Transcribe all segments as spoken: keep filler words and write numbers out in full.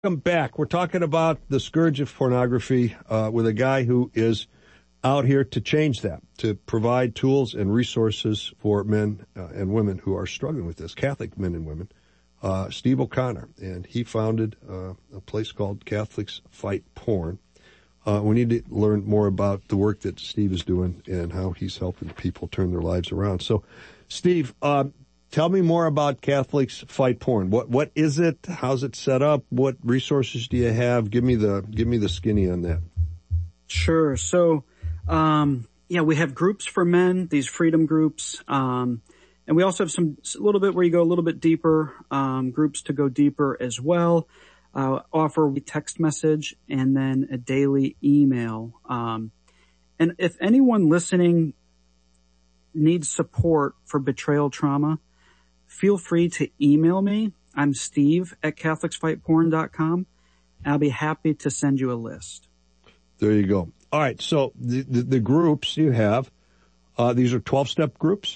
Welcome back. We're talking about the scourge of pornography uh, with a guy who is out here to change that, to provide tools and resources for men uh, and women who are struggling with this, Catholic men and women, uh, Steve O'Connor. And he founded uh, a place called Catholics Fight Porn. Uh, we need to learn more about the work that Steve is doing and how he's helping people turn their lives around. So, Steve, uh, tell me more about Catholics Fight Porn. What what is it? How's it set up? What resources do you have? Give me the give me the skinny on that. Sure. So, um, yeah, we have groups for men, these freedom groups, um, and we also have some a little bit where you go a little bit deeper, um, groups to go deeper as well. Uh, offer a text message and then a daily email. Um, and if anyone listening needs support for betrayal trauma, feel free to email me. I'm Steve at Catholics Fight Porn dot com. I'll be happy to send you a list. There you go. All right. So the, the, the groups you have, uh, these are twelve-step groups?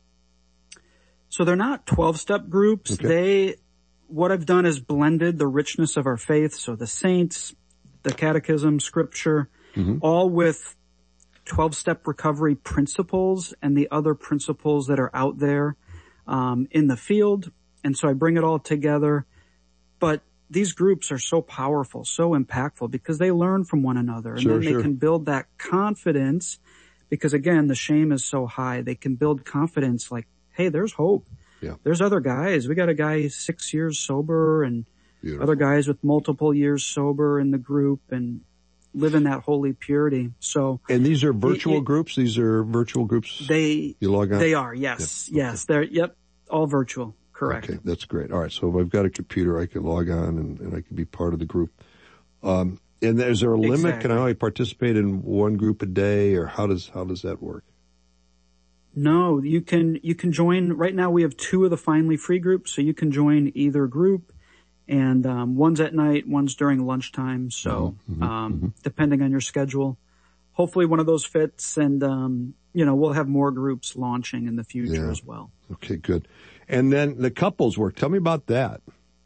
So they're not twelve-step groups. Okay. They, what I've done is blended the richness of our faith. So the saints, the catechism, scripture, mm-hmm. all with twelve-step recovery principles and the other principles that are out there um, in the field. And so I bring it all together. But these groups are so powerful, so impactful because they learn from one another. And sure, then they sure. can build that confidence because, again, the shame is so high. They can build confidence like, hey, there's hope. Yeah. There's other guys. We got a guy six years sober and Beautiful. Other guys with multiple years sober in the group and live in that holy purity. So, and these are virtual it, it, groups. These are virtual groups. They you log on. They are. Yes. Yep. Yes. Okay. They're yep. All virtual. Correct. Okay, that's great. All right. So if I've got a computer, I can log on and, and I can be part of the group. Um, and is there a limit? Exactly. Can I only participate in one group a day, or how does how does that work? No, you can, you can join. Right now we have two of the Finally Free groups, so you can join either group. And, um, one's at night, one's during lunchtime. So, mm-hmm, um, mm-hmm. depending on your schedule, hopefully one of those fits. And, um, you know, we'll have more groups launching in the future yeah. as well. Okay, good. And then the couples work. Tell me about that.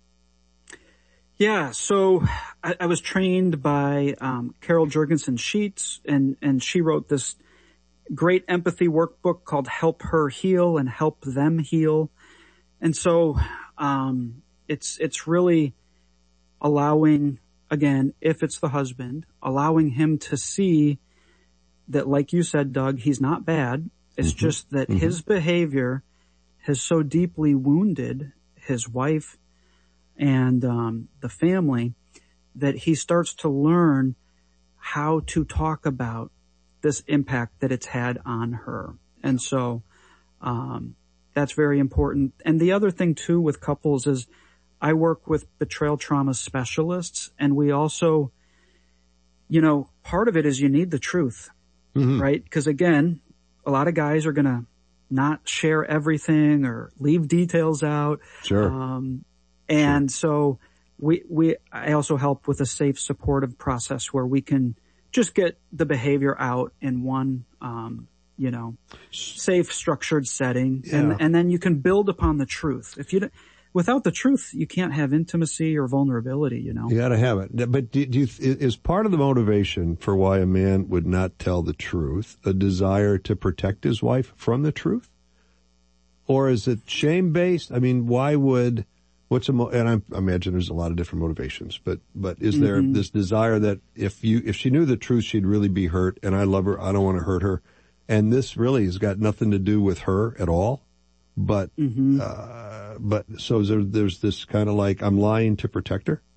Yeah. So I, I was trained by, um, Carol Jurgensen Sheets, and, and she wrote this great empathy workbook called Help Her Heal and Help Them Heal. And so, um, it's, it's really allowing, again, if it's the husband, allowing him to see that, like you said, Doug, he's not bad. It's mm-hmm. just that mm-hmm. his behavior has so deeply wounded his wife and, um, the family that he starts to learn how to talk about this impact that it's had on her. And so, um, that's very important. And the other thing too with couples is I work with betrayal trauma specialists, and we also, you know, part of it is you need the truth, mm-hmm. right? Because again, a lot of guys are going to not share everything or leave details out. Sure. Um, and sure. so we, we, I also help with a safe supportive process where we can just get the behavior out in one, um, you know, safe, structured setting. Yeah. And, and then you can build upon the truth. If you, without the truth, you can't have intimacy or vulnerability, you know? You gotta have it. But do, do you, is part of the motivation for why a man would not tell the truth a desire to protect his wife from the truth? Or is it shame-based? I mean, why would, what's a, mo- and I'm, I imagine there's a lot of different motivations, but, but is there mm-hmm. this desire that if you, if she knew the truth, she'd really be hurt, and I love her, I don't want to hurt her, and this really has got nothing to do with her at all, but, mm-hmm. uh, but, so there, there's this kind of like, I'm lying to protect her?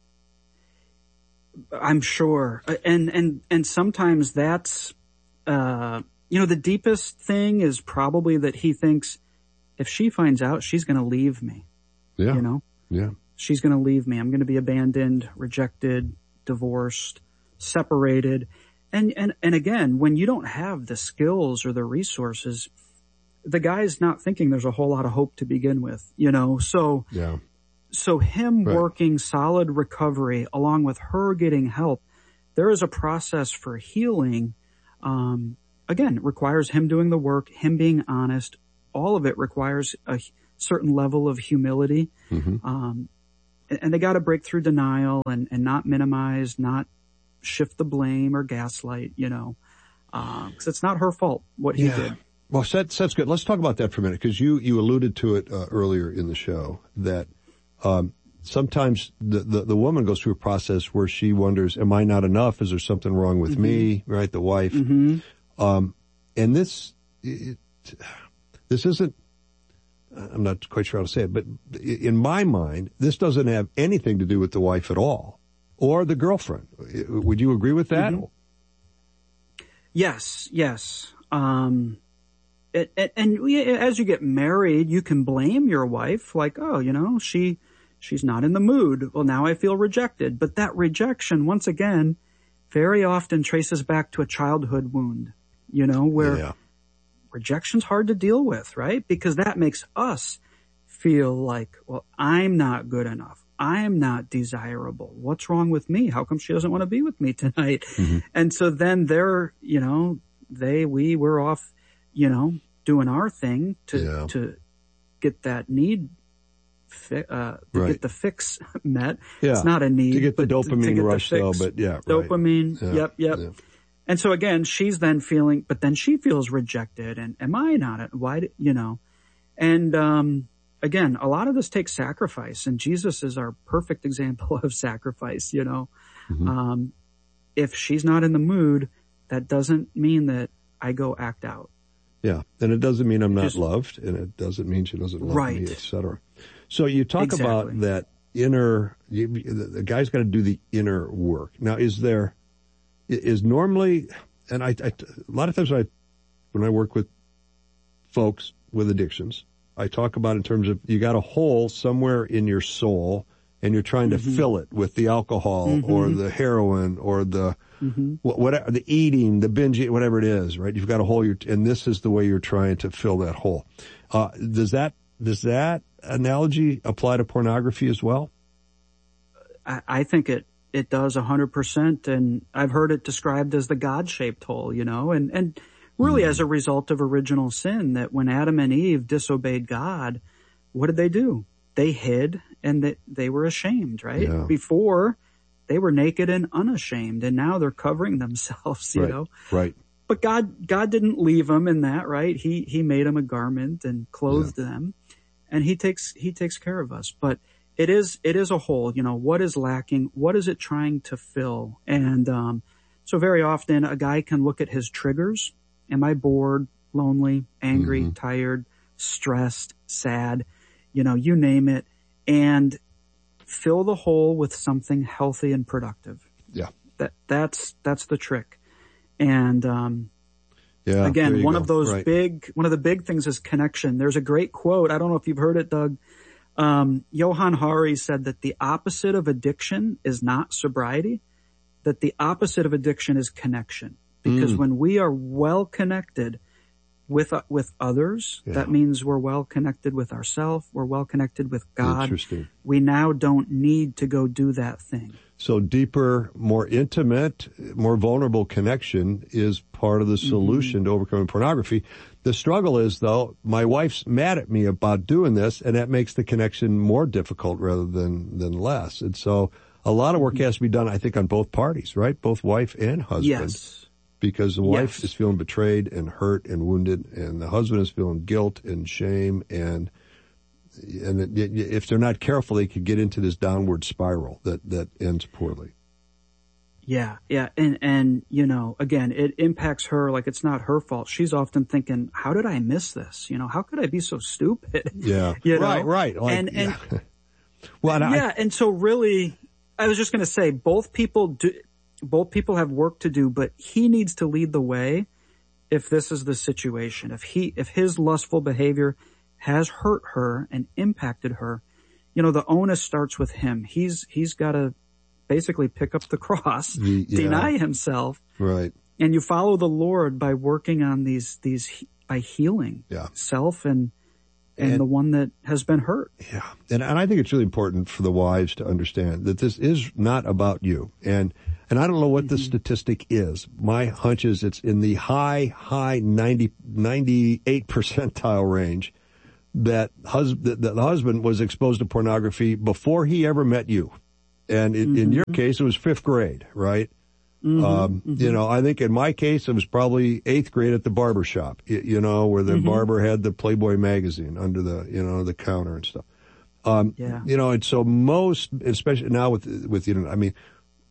I'm sure. And, and, and sometimes that's, uh, you know, the deepest thing is probably that he thinks if she finds out, she's going to leave me. Yeah. You know? Yeah. She's going to leave me. I'm going to be abandoned, rejected, divorced, separated. And, and, and again, when you don't have the skills or the resources, the guy's not thinking there's a whole lot of hope to begin with, you know? So, yeah. so him right. working solid recovery along with her getting help, there is a process for healing. Um, again, it requires him doing the work, him being honest. All of it requires a certain level of humility. Mm-hmm. Um, and they got to break through denial and, and not minimize, not shift the blame or gaslight, you know, because uh, it's not her fault what he yeah. did. Well, that's, that's good. Let's talk about that for a minute, because you, you alluded to it uh, earlier in the show that um, sometimes the, the, the woman goes through a process where she wonders, am I not enough? Is there something wrong with mm-hmm. me? Right, the wife. Mm-hmm. Um, and this, it, this isn't, I'm not quite sure how to say it, but in my mind, this doesn't have anything to do with the wife at all, or the girlfriend. Would you agree with that? Mm-hmm. Yes, yes. Um, it, it, and as you get married, you can blame your wife, like, oh, you know, she, she's not in the mood. Well, now I feel rejected. But that rejection, once again, very often traces back to a childhood wound, you know, where yeah. rejection's hard to deal with, right? Because that makes us feel like, well, I'm not good enough. I'm not desirable. What's wrong with me? How come she doesn't want to be with me tonight? Mm-hmm. And so then they're, you know, they, we were off, you know, doing our thing to, yeah. to get that need, fi- uh, to right. get the fix met. Yeah. It's not a need. To get the but dopamine to get rush the though, but yeah. Dopamine. Right. Yep. Yep. Yeah. And so again, she's then feeling, but then she feels rejected, and am I not it? Why, do, you know, and, um, again, a lot of this takes sacrifice, and Jesus is our perfect example of sacrifice, you know. Mm-hmm. Um, if she's not in the mood, that doesn't mean that I go act out. Yeah. And it doesn't mean I'm not Just, loved, and it doesn't mean she doesn't love right. me, et cetera. So you talk exactly. about that inner, you, the, the guy's got to do the inner work. Now, is there, is normally, and I, I, a lot of times when I, when I work with folks with addictions, I talk about in terms of you got a hole somewhere in your soul and you're trying to mm-hmm. fill it with the alcohol mm-hmm. or the heroin or the, mm-hmm. whatever, the eating, the binge, whatever it is, right? You've got a hole, you're, and this is the way you're trying to fill that hole. Uh, does that, does that analogy apply to pornography as well? I, I think it, it does a hundred percent. And I've heard it described as the God-shaped hole, you know, and, and, really mm. as a result of original sin, that when Adam and Eve disobeyed God, what did they do? They hid, and they, they were ashamed, right? Yeah. Before, they were naked and unashamed, and now they're covering themselves, you right. know? Right. But God, God didn't leave them in that, right? He, he made them a garment and clothed yeah. them, and he takes, he takes care of us. But it is, it is a hole, you know, what is lacking? What is it trying to fill? And, um, so very often a guy can look at his triggers. Am I bored, lonely, angry, mm-hmm. tired, stressed, sad, you know, you name it, and fill the hole with something healthy and productive. Yeah. That, that's, that's the trick. And, um, yeah, again, one go. of those right. big, one of the big things is connection. There's a great quote. I don't know if you've heard it, Doug. Um, Johann Hari said that the opposite of addiction is not sobriety, that the opposite of addiction is connection. Because mm. when we are well connected with, uh, with others, yeah. that means we're well connected with ourselves, we're well connected with God. Interesting. We now don't need to go do that thing. So deeper, more intimate, more vulnerable connection is part of the solution mm-hmm. to overcoming pornography. The struggle is, though, my wife's mad at me about doing this, and that makes the connection more difficult rather than, than less. And so a lot of work mm-hmm. has to be done, I think, on both parties, right? Both wife and husband. Yes. Because the wife yes. is feeling betrayed and hurt and wounded, and the husband is feeling guilt and shame, and and if they're not careful, they could get into this downward spiral that that ends poorly. Yeah, yeah, and and you know, again, it impacts her like it's not her fault. She's often thinking, "How did I miss this? You know, how could I be so stupid?" Yeah, you know? right, right. Like, and and yeah. well, and yeah, I, and so really, I was just going to say, both people do. Both people have work to do, but he needs to lead the way if this is the situation. If he, if his lustful behavior has hurt her and impacted her, you know, the onus starts with him. He's, he's got to basically pick up the cross, yeah. deny himself. Right. And you follow the Lord by working on these, these, by healing yeah. self and, and, and the one that has been hurt. Yeah. And, and I think it's really important for the wives to understand that this is not about you. And, And I don't know what mm-hmm. the statistic is. My hunch is it's in the high, high ninety, ninety-eight percentile range that, hus- that the husband was exposed to pornography before he ever met you. And it, mm-hmm. in your case, it was fifth grade, right? Mm-hmm. Um, mm-hmm. You know, I think in my case, it was probably eighth grade at the barber shop, you, you know, where the mm-hmm. barber had the Playboy magazine under the, you know, the counter and stuff. Um, yeah. You know, and so most, especially now with, with, you know, I mean,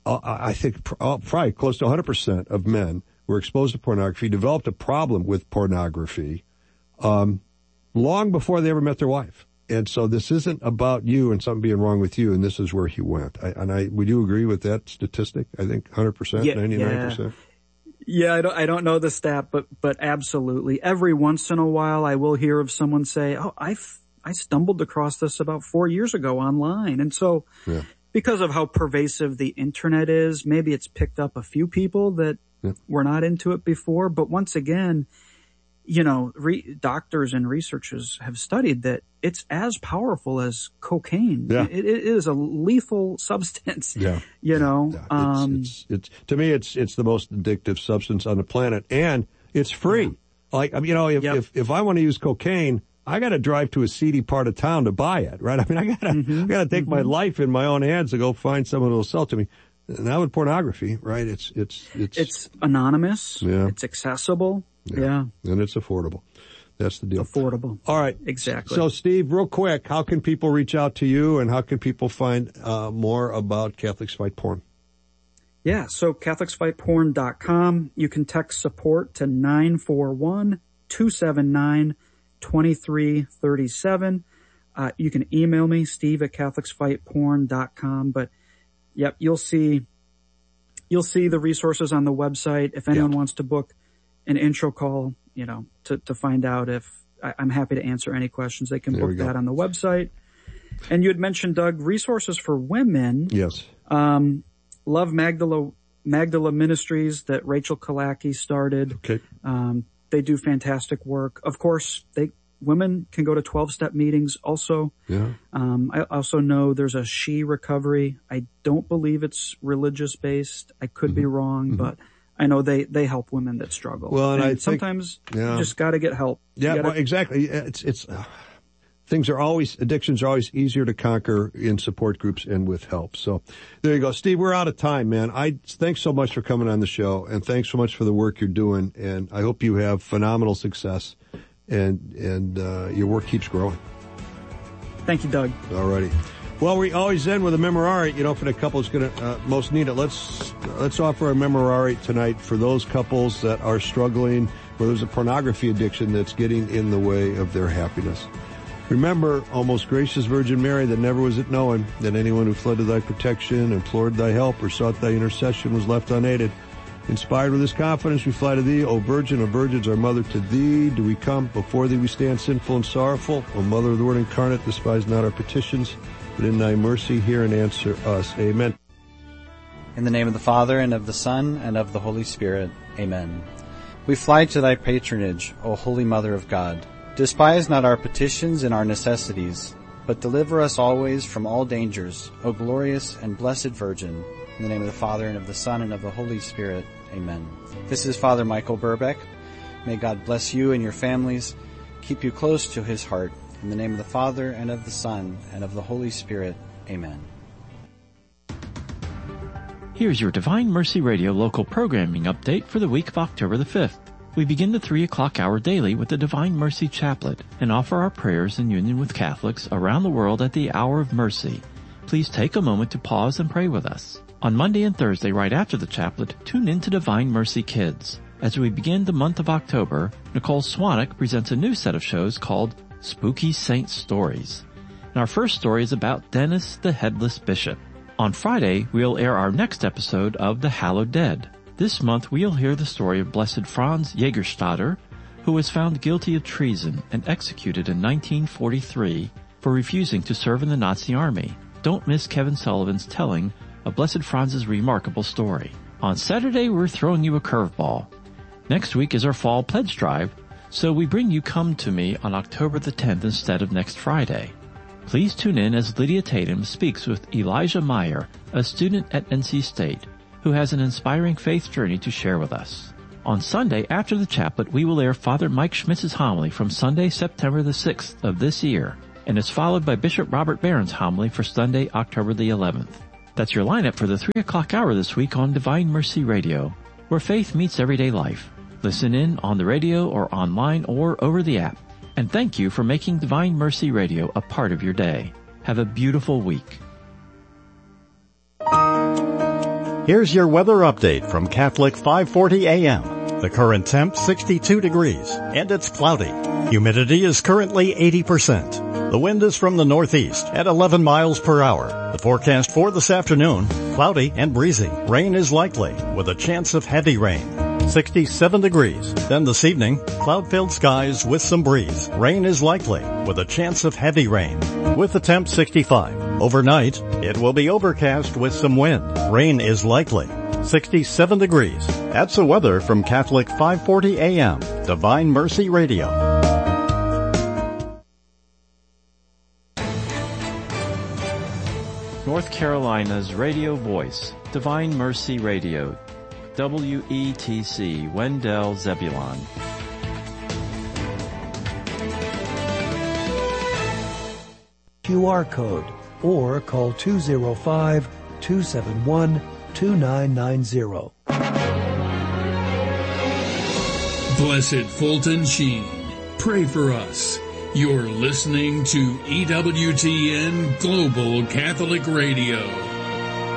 I think probably close to one hundred percent of men who were exposed to pornography developed a problem with pornography, um, long before they ever met their wife. And so this isn't about you and something being wrong with you, and this is where he went. I, and I, would you agree with that statistic? I think one hundred percent, yeah, ninety-nine percent? Yeah, yeah I, don't, I don't know the stat, but, but absolutely. Every once in a while I will hear of someone say, oh, I, I stumbled across this about four years ago online. And so yeah. because of how pervasive the internet is, maybe it's picked up a few people that yeah. were not into it before. But once again, you know, re- doctors and researchers have studied that it's as powerful as cocaine. Yeah. It, it is a lethal substance. Yeah. You know, yeah. Um, it's, it's, it's, to me, it's, it's the most addictive substance on the planet, and it's free. Yeah. Like, I mean, you know, if, yep. if, if I want to use cocaine, I got to drive to a seedy part of town to buy it, right? I mean, I got to, mm-hmm. I got to take mm-hmm. my life in my own hands to go find someone who will sell it to me. Now with pornography, right? It's, it's, it's, it's anonymous. Yeah. It's accessible. Yeah. yeah. And it's affordable. That's the deal. Affordable. All right. Exactly. So, Steve, real quick, how can people reach out to you, and how can people find uh, more about Catholics Fight Porn? Yeah. So Catholics Fight Porn dot com. You can text support to nine four one, two seven nine, two three three seven. Uh, you can email me, Steve at Catholics Fight Porn dot com. But yep, you'll see, you'll see the resources on the website. If anyone yep. wants to book an intro call, you know, to, to find out if I, I'm happy to answer any questions. They can there book that on the website. And you had mentioned, Doug, resources for women. Yes. Um, Love Magdala, Magdala Ministries that Rachel Kalaki started. Okay. Um, they do fantastic work. Of course, they, women can go to twelve-step meetings also. Yeah. Um, I also know there's a She Recovery. I don't believe it's religious based. I could mm-hmm. be wrong, mm-hmm. but I know they, they help women that struggle. Well, and, and I sometimes think, yeah. you just got to get help. Yeah, gotta, well, exactly. It's, it's, uh, things are always, addictions are always easier to conquer in support groups and with help. So there you go. Steve, we're out of time, man. I, thanks so much for coming on the show, and thanks so much for the work you're doing. And I hope you have phenomenal success, and, and, uh, your work keeps growing. Thank you, Doug. All righty. Well, we always end with a memorare, you know, for the couple that's going to uh, most need it. Let's let's offer a memorare tonight for those couples that are struggling, where there's a pornography addiction that's getting in the way of their happiness. Remember, O most gracious Virgin Mary, that never was it known that anyone who fled to thy protection, implored thy help, or sought thy intercession was left unaided. Inspired with this confidence, we fly to thee, O Virgin of Virgins, our Mother. To thee do we come, before thee we stand sinful and sorrowful. O Mother of the Word incarnate, despise not our petitions, but in thy mercy hear and answer us. Amen. In the name of the Father, and of the Son, and of the Holy Spirit. Amen. We fly to thy patronage, O Holy Mother of God. Despise not our petitions and our necessities, but deliver us always from all dangers, O glorious and blessed Virgin. In the name of the Father, and of the Son, and of the Holy Spirit. Amen. This is Father Michael Burbeck. May God bless you and your families, keep you close to his heart. In the name of the Father, and of the Son, and of the Holy Spirit. Amen. Here's your Divine Mercy Radio local programming update for the week of October the fifth. We begin the three o'clock hour daily with the Divine Mercy Chaplet and offer our prayers in union with Catholics around the world at the Hour of Mercy. Please take a moment to pause and pray with us. On Monday and Thursday, right after the chaplet, tune in to Divine Mercy Kids. As we begin the month of October, Nicole Swanek presents a new set of shows called Spooky Saint Stories. And our first story is about Dennis the Headless Bishop. On Friday, we'll air our next episode of The Hallowed Dead. This month, we'll hear the story of Blessed Franz Jägerstätter, who was found guilty of treason and executed in nineteen forty-three for refusing to serve in the Nazi army. Don't miss Kevin Sullivan's telling of Blessed Franz's remarkable story. On Saturday, we're throwing you a curveball. Next week is our fall pledge drive, so we bring you Come to Me on October the tenth instead of next Friday. Please tune in as Lydia Tatum speaks with Elijah Meyer, a student at N C State, who has an inspiring faith journey to share with us. On Sunday, after the chaplet, we will air Father Mike Schmitz's homily from Sunday, September the sixth of this year, and it's followed by Bishop Robert Barron's homily for Sunday, October the eleventh. That's your lineup for the three o'clock hour this week on Divine Mercy Radio, where faith meets everyday life. Listen in on the radio or online or over the app. And thank you for making Divine Mercy Radio a part of your day. Have a beautiful week. Here's your weather update from Catholic five forty A M. The current temp sixty-two degrees, and it's cloudy. Humidity is currently eighty percent. The wind is from the northeast at eleven miles per hour. The forecast for this afternoon, cloudy and breezy. Rain is likely, with a chance of heavy rain. sixty-seven degrees. Then this evening, cloud-filled skies with some breeze. Rain is likely, with a chance of heavy rain. With the temp sixty-five. Overnight, it will be overcast with some wind. Rain is likely. sixty-seven degrees. That's the weather from Catholic five forty A M. Divine Mercy Radio. North Carolina's radio voice, Divine Mercy Radio, W E T C, Wendell Zebulon. Q R code or call two oh five, two seven one, two nine nine zero. Blessed Fulton Sheen, pray for us. You're listening to E W T N Global Catholic Radio.